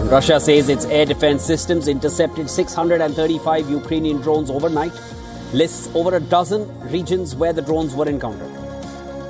Russia says its air defense systems intercepted 635 Ukrainian drones overnight. Lists over a dozen regions where the drones were encountered.